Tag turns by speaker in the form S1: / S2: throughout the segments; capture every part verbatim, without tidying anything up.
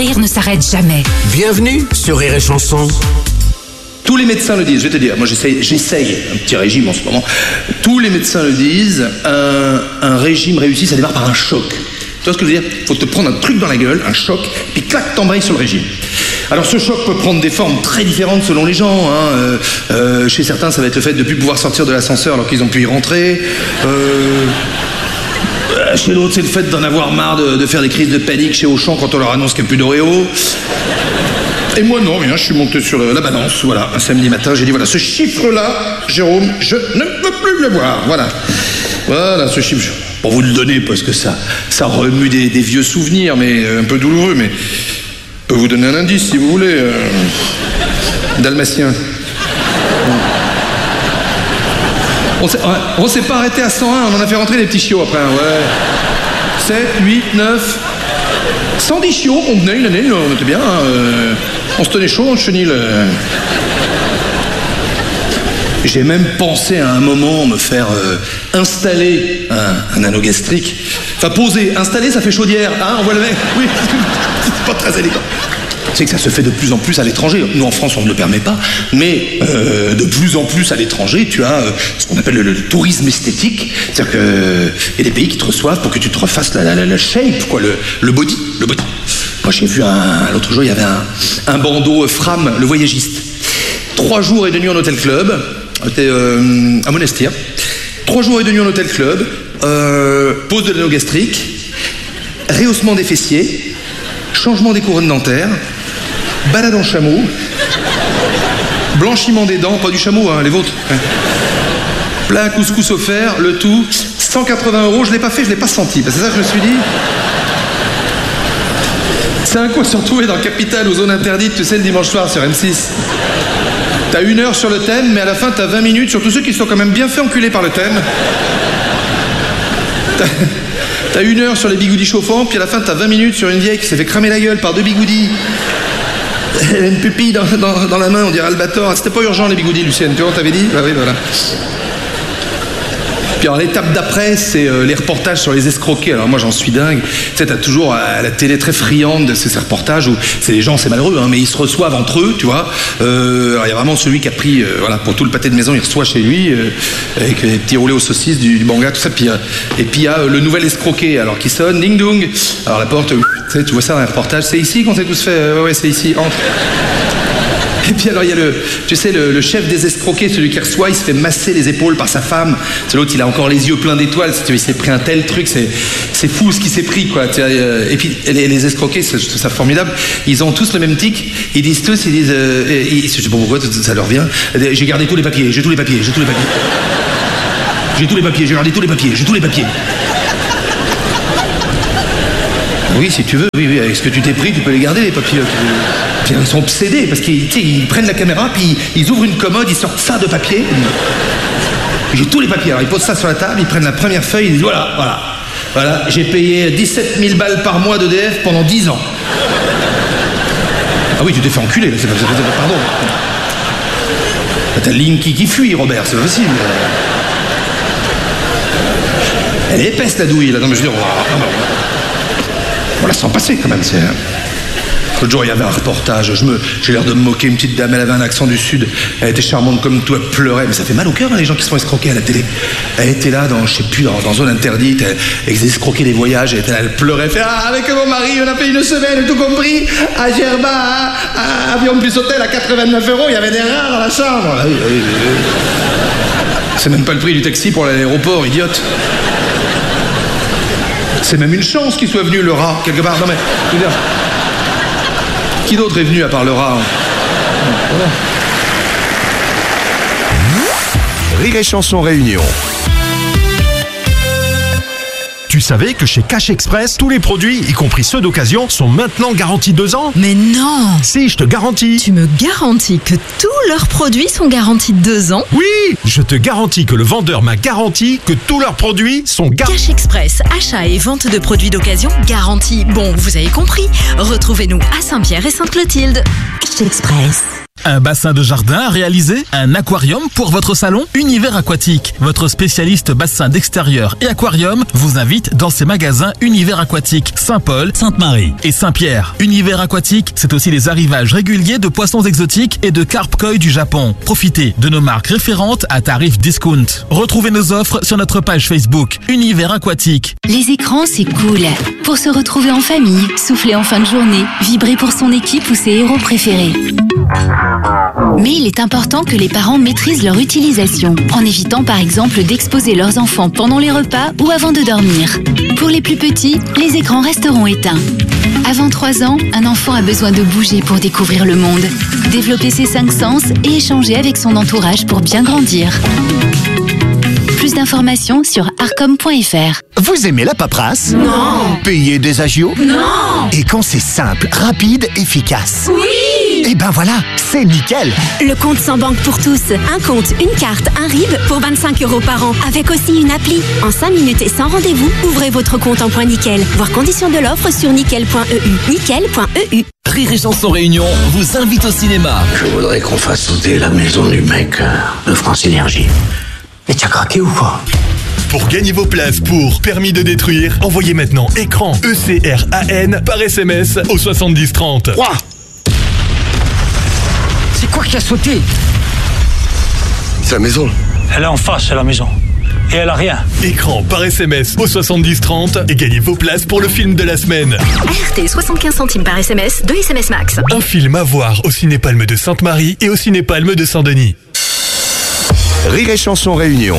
S1: Rire ne s'arrête jamais.
S2: Bienvenue sur Rire et Chanson.
S3: Tous les médecins le disent, je vais te dire, moi j'essaye, j'essaye un petit régime en ce moment. Tous les médecins le disent, un, un régime réussi, ça démarre par un choc. Tu vois ce que je veux dire? Il faut te prendre un truc dans la gueule, un choc, puis clac, t'embrayes sur le régime. Alors ce choc peut prendre des formes très différentes selon les gens. Hein. Euh, euh, chez certains, ça va être le fait de ne plus pouvoir sortir de l'ascenseur alors qu'ils ont pu y rentrer. Euh... Chez l'autre, c'est le fait d'en avoir marre de, de faire des crises de panique chez Auchan quand on leur annonce qu'il n'y a plus d'Oreo. Et moi, non, rien, je suis monté sur la balance, voilà, un samedi matin, j'ai dit, voilà, ce chiffre-là, Jérôme, je ne peux plus le voir, voilà. Voilà, ce chiffre, pour vous le donner, parce que ça, ça remue des, des vieux souvenirs, mais un peu douloureux, mais je peux vous donner un indice, si vous voulez. Euh... Dalmatien. On s'est, on s'est pas arrêté à cent un, on en a fait rentrer des petits chiots après, ouais. sept, huit, neuf... cent dix chiots, on tenait une année, on était bien, hein, euh, on se tenait chaud dans le chenil. Euh. J'ai même pensé à un moment me faire euh, installer un, un anneau gastrique. Enfin, poser, installer, ça fait chaudière, hein, on voit le mec, oui, c'est pas très élégant. C'est que ça se fait de plus en plus à l'étranger. Nous, en France, on ne le permet pas, mais euh, de plus en plus à l'étranger, tu as euh, ce qu'on appelle le, le tourisme esthétique. C'est-à-dire qu'il euh, y a des pays qui te reçoivent pour que tu te refasses la, la, la, la shape, quoi, le, le body, le body. Moi, j'ai vu un, l'autre jour, il y avait un, un bandeau Fram, le voyagiste. Trois jours et deux nuits en hôtel club, c'était euh, à Monastir. Trois jours et deux nuits en hôtel club, euh, pose de l'anneau gastrique, rehaussement des fessiers, changement des couronnes dentaires, balade en chameau, blanchiment des dents, pas du chameau, hein, les vôtres. Plat couscous offert, le tout, cent quatre-vingts euros, je l'ai pas fait, je l'ai pas senti. C'est ça que je me suis dit. C'est un coup à se retrouver dans Capital aux zones interdites, tu sais, le dimanche soir sur M six. T'as une heure sur le thème, mais à la fin t'as vingt minutes sur tous ceux qui se sont quand même bien fait enculer par le thème. T'as... T'as une heure sur les bigoudis chauffants, puis à la fin t'as vingt minutes sur une vieille qui s'est fait cramer la gueule par deux bigoudis. Elle a une pupille dans, dans, dans la main, on dirait Albator. C'était pas urgent les bigoudis, Lucienne, tu vois, on t'avait dit? Bah oui, voilà. Puis alors l'étape d'après, c'est euh, les reportages sur les escroqués. Alors moi j'en suis dingue. Tu sais, t'as toujours à la télé très friande de ces, ces reportages où c'est les gens, c'est malheureux, hein, mais ils se reçoivent entre eux, tu vois. Euh, alors il y a vraiment celui qui a pris, euh, voilà, pour tout le pâté de maison, il reçoit chez lui, euh, avec les petits roulés aux saucisses, du, du banga, tout ça. Puis, euh, et puis il y a euh, le nouvel escroqué, alors qui sonne, ding dong. Alors la porte, euh, tu sais, tu vois ça dans les reportages, c'est ici qu'on s'est tous fait, euh, ouais, ouais, c'est ici, entre. Et puis alors il y a le, tu sais, le, le chef des escroqués, celui qui reçoit, il se fait masser les épaules par sa femme. C'est l'autre, il a encore les yeux pleins d'étoiles. Si tu veux, il s'est pris un tel truc, c'est, c'est fou ce qu'il s'est pris, quoi. Tu vois, et puis les, les escroqués, c'est, je trouve ça formidable. Ils ont tous le même tic. Ils disent tous, ils disent, euh, ils, je sais pas pourquoi ça leur vient. J'ai gardé tous les papiers, j'ai tous les papiers, j'ai tous les papiers. J'ai tous les papiers, j'ai gardé tous les papiers, j'ai tous les papiers. Oui, si tu veux, oui, oui, avec ce que tu t'es pris, tu peux les garder, les papiers. Puis ils sont obsédés, parce qu'ils ils prennent la caméra, puis ils ouvrent une commode, ils sortent ça de papier. J'ai tous les papiers, alors ils posent ça sur la table, ils prennent la première feuille, ils disent voilà, voilà, voilà, j'ai payé dix-sept mille balles par mois d'E D F pendant dix ans. Ah oui, tu t'es fait enculer, là, c'est pas, c'est pas, pardon. T'as Linky qui fuit, Robert, c'est pas possible. Elle est épaisse, la douille, là, non mais je veux dire, oh, non, on la sent passer quand même, c'est... L'autre jour, il y avait un reportage, je me, j'ai l'air de me moquer, une petite dame, elle avait un accent du Sud, elle était charmante comme tout, elle pleurait, mais ça fait mal au cœur, hein, les gens qui se font escroquer à la télé. Elle était là, dans, je sais plus, dans, dans zone interdite, elle, elle escroquait des voyages, elle était là, elle pleurait, elle fait « Ah, avec mon mari, on a fait une semaine, tout compris, à Gerba, à, à Avion plus hôtel, à quatre-vingt-neuf euros, il y avait des rats dans la chambre. » ah, oui, oui, oui. C'est même pas le prix du taxi pour aller à l'aéroport, idiote. C'est même une chance qu'il soit venu, le rat, quelque part. Non mais, je veux dire... Qui d'autre est venu à part le rat? Voilà.
S4: Rire et Chanson Réunion. Tu savais que chez Cash Express, tous les produits, y compris ceux d'occasion, sont maintenant garantis deux ans?
S1: Mais non!
S4: Si, je te garantis.
S1: Tu me garantis que tous leurs produits sont garantis deux ans?
S4: Oui! Je te garantis que le vendeur m'a garanti que tous leurs produits sont garantis.
S1: Cash Express, achat et vente de produits d'occasion garantis. Bon, vous avez compris. Retrouvez-nous à Saint-Pierre et Sainte-Clotilde. Cash Express.
S5: Un bassin de jardin à réaliser? Un aquarium pour votre salon? Univers Aquatique, votre spécialiste bassin d'extérieur et aquarium, vous invite dans ses magasins Univers Aquatique Saint-Paul, Sainte-Marie et Saint-Pierre. Univers Aquatique, c'est aussi les arrivages réguliers de poissons exotiques et de carpe koi du Japon. Profitez de nos marques référentes à tarif discount. Retrouvez nos offres sur notre page Facebook Univers Aquatique.
S6: Les écrans, c'est cool. Pour se retrouver en famille, souffler en fin de journée, vibrer pour son équipe ou ses héros préférés. Mais il est important que les parents maîtrisent leur utilisation, en évitant par exemple d'exposer leurs enfants pendant les repas ou avant de dormir. Pour les plus petits, les écrans resteront éteints. Avant trois ans, un enfant a besoin de bouger pour découvrir le monde, développer ses cinq sens et échanger avec son entourage pour bien grandir. Plus d'informations sur arcom point f r.
S2: Vous aimez la paperasse?
S1: Non.
S2: Payer des agios?
S1: Non.
S2: Et quand c'est simple, rapide, efficace?
S1: Oui.
S2: Et ben voilà, c'est nickel.
S7: Le compte sans banque pour tous. Un compte, une carte, un R I B pour vingt-cinq euros par an. Avec aussi une appli. En cinq minutes et sans rendez-vous, ouvrez votre compte en point nickel. Voir conditions de l'offre sur nickel point e u. nickel point e u.
S8: Rire et Chanson Réunion vous invite au cinéma.
S9: Je voudrais qu'on fasse sauter la maison du mec de France Énergie. Mais t'as craqué ou quoi?
S4: Pour gagner vos places pour Permis de détruire, envoyez maintenant écran E C R A N par S M S au soixante-dix trente.
S9: Quoi? C'est quoi qui a sauté?
S10: C'est la maison.
S11: Elle est en face, c'est la maison. Et elle a rien.
S4: Écran par S M S au soixante-dix trente et gagnez vos places pour le film de la semaine.
S1: R T, soixante-quinze centimes par S M S, deux S M S max.
S4: Un film à voir au Cinépalme de Sainte-Marie et au Cinépalme de Saint-Denis.
S2: Rire et Chanson Réunion.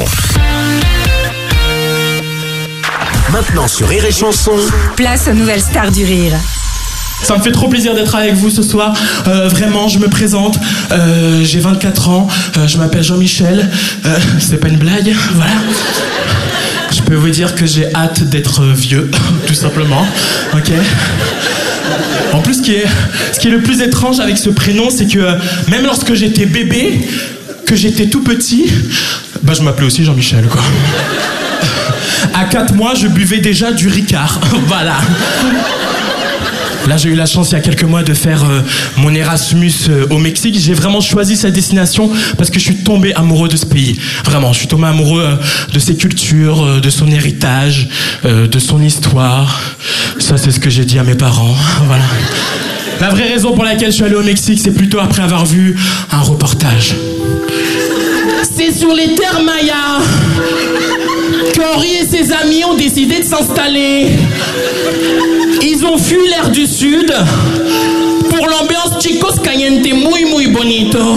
S2: Maintenant sur Rire et Chanson.
S1: Place aux nouvelles stars du rire.
S12: Ça me fait trop plaisir d'être avec vous ce soir. Euh, vraiment, je me présente. Euh, j'ai vingt-quatre ans. Euh, je m'appelle Jean-Michel. Euh, c'est pas une blague, voilà. Je peux vous dire que j'ai hâte d'être vieux, tout simplement. Ok. En plus, ce qui est, ce qui est le plus étrange avec ce prénom, c'est que euh, même lorsque j'étais bébé, que j'étais tout petit, bah je m'appelais aussi Jean-Michel, quoi. À quatre mois, je buvais déjà du Ricard. Voilà. Là, j'ai eu la chance il y a quelques mois de faire euh, mon Erasmus euh, au Mexique. J'ai vraiment choisi cette destination parce que je suis tombé amoureux de ce pays. Vraiment, je suis tombé amoureux euh, de ses cultures, euh, de son héritage, euh, de son histoire. Ça, c'est ce que j'ai dit à mes parents. Voilà. La vraie raison pour laquelle je suis allé au Mexique, c'est plutôt après avoir vu un reportage. C'est sur les terres mayas qu'Henri et ses amis ont décidé de s'installer. Ils ont fui l'air du sud pour l'ambiance chicos caliente muy muy bonito.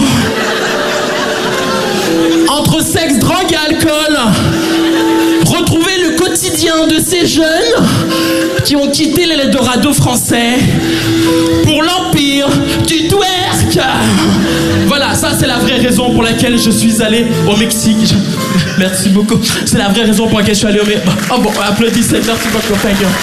S12: Entre sexe, drogue et alcool, retrouver le quotidien de ces jeunes qui ont quitté l'Eldorado français pour l'empire du twerk. Voilà, ça c'est la vraie raison pour laquelle je suis allé au Mexique. Merci beaucoup. C'est la vraie raison pour laquelle je suis allé au Mexique. Oh bon, applaudissez, merci beaucoup, thank you.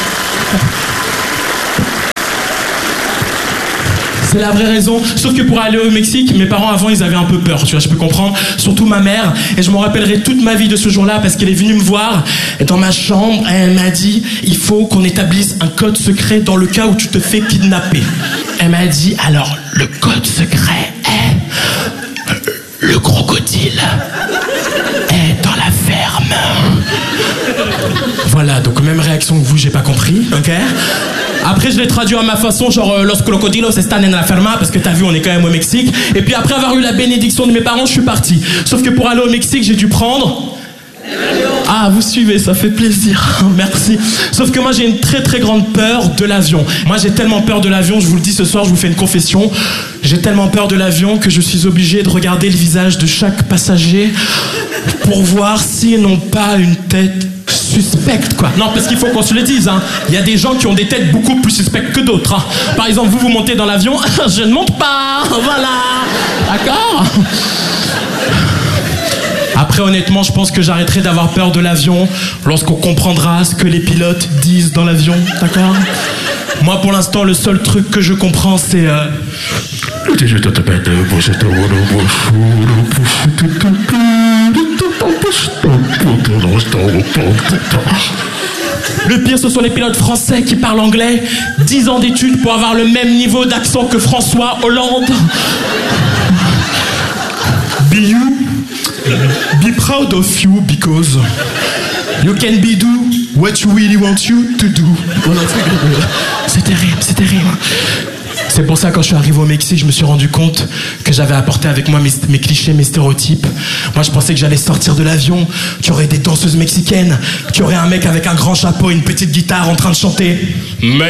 S12: C'est la vraie raison. Sauf que pour aller au Mexique, mes parents avant ils avaient un peu peur, tu vois, je peux comprendre. Surtout ma mère. Et je m'en rappellerai toute ma vie de ce jour-là parce qu'elle est venue me voir et dans ma chambre, elle m'a dit il faut qu'on établisse un code secret dans le cas où tu te fais kidnapper. Elle m'a dit alors le code secret est le crocodile est dans la ferme. Voilà, donc même réaction que vous, j'ai pas compris, ok? Après, je l'ai traduit à ma façon, genre euh, Los crocodilos están en la ferma, parce que t'as vu, on est quand même au Mexique. Et puis après avoir eu la bénédiction de mes parents, je suis parti. Sauf que pour aller au Mexique, j'ai dû prendre... Ah, vous suivez, ça fait plaisir, merci. Sauf que moi, j'ai une très très grande peur de l'avion. Moi, j'ai tellement peur de l'avion, je vous le dis ce soir, je vous fais une confession. J'ai tellement peur de l'avion que je suis obligé de regarder le visage de chaque passager pour voir s'ils n'ont pas une tête suspecte, quoi. Non, parce qu'il faut qu'on se le dise, hein. Il y a des gens qui ont des têtes beaucoup plus suspectes que d'autres, hein. Par exemple, vous, vous montez dans l'avion, je ne monte pas, voilà. D'accord ? Après, honnêtement, je pense que j'arrêterai d'avoir peur de l'avion lorsqu'on comprendra ce que les pilotes disent dans l'avion, d'accord ? Moi, pour l'instant, le seul truc que je comprends, c'est... Euh... Le pire, ce sont les pilotes français qui parlent anglais. dix ans d'études pour avoir le même niveau d'accent que François Hollande. Be you, be proud of you because you can be do what you really want you to do. C'est terrible, c'est terrible. C'est pour ça quand je suis arrivé au Mexique, je me suis rendu compte que j'avais apporté avec moi mes, mes clichés, mes stéréotypes. Moi je pensais que j'allais sortir de l'avion, qu'il y aurait des danseuses mexicaines, qu'il y aurait un mec avec un grand chapeau et une petite guitare en train de chanter.